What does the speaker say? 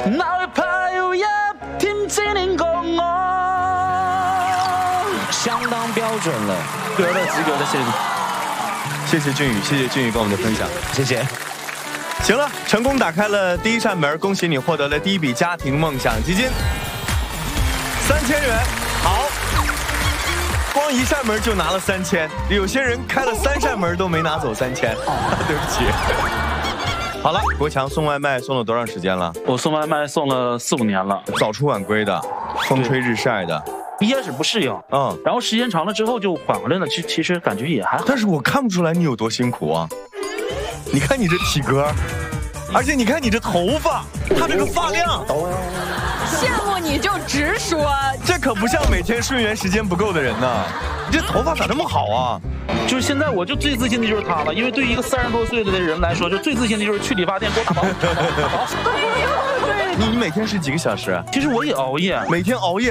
哪位朋友也聽見您講我，相當標準了，及格的，謝謝你。 谢谢俊宇，谢谢俊宇跟我们的分享， 謝謝。 行了，成功打开了第一扇门，恭喜你获得了第一笔家庭梦想基金3000元。好，光一扇门就拿了3000，有些人开了3扇门都没拿走3000，对不起。好了，国强送外卖送了多长时间了？ 我送外賣送了4、5年了， 早出晚归的，风吹日晒的。 一開始不適應，然後時間長了之後就緩回來了，其實感覺也還好。 但是我看不出來你有多辛苦啊！你看你這體格，而且你看你這頭髮，它這個髮量， 羡慕你就直說， 這可不像每天睡眠時間不夠的人呢。你這頭髮咋這麼好啊？ 就是現在我就最自信的就是他了，因為對於一個30多歲的人來說，就最自信的就是去理髮店給我打薄。 你每天睡幾個小時？ 其實我也熬夜， 每天熬夜。